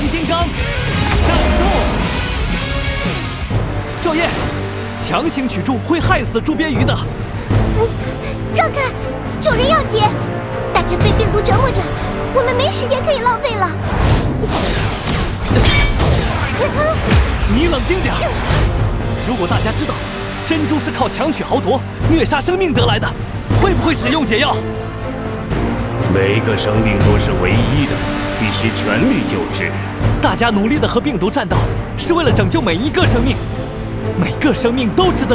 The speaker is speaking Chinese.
金刚，战斗！赵烨，强行取珠会害死朱边鱼的。 让开，救人要紧！大家被病毒折磨着，我们没时间可以浪费了。 你冷静点。如果大家知道珍珠是靠强取豪夺、虐杀生命得来的，会不会使用解药？ 每个生命都是唯一的，必须全力救治。 大家努力的和病毒战斗，是为了拯救每一个生命，每个生命都值得。